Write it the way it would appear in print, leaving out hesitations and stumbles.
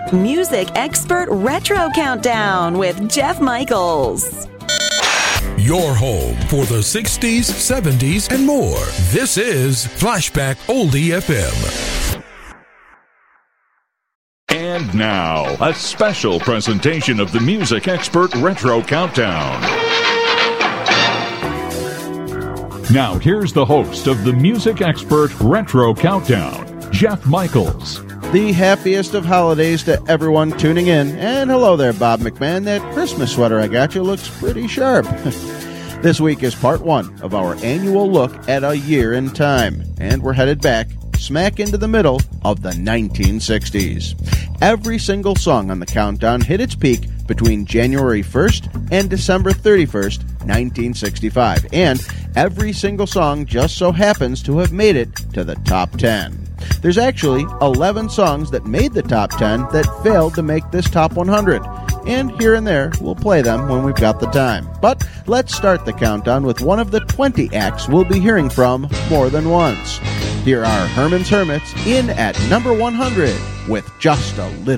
Music Expert Retro Countdown with Jeff Michaels. Your home for the 60s, 70s, and more. This is Flashback Oldie FM. And now, a special presentation of the Music Expert Retro Countdown. Now, here's the host of the Music Expert Retro Countdown, Jeff Michaels. The happiest of holidays to everyone tuning in. And hello there, Bob McMahon. That Christmas sweater I got you looks pretty sharp. This week is part one of our annual look at a year in time. And we're headed back smack into the middle of the 1960s. Every single song on the countdown hit its peak between January 1st and December 31st, 1965. And every single song just so happens to have made it to the top 10. There's actually 11 songs that made the top 10 that failed to make this top 100. And here and there, we'll play them when we've got the time. But let's start the countdown with one of the 20 acts we'll be hearing from more than once. Here are Herman's Hermits in at number 100 with Just a Little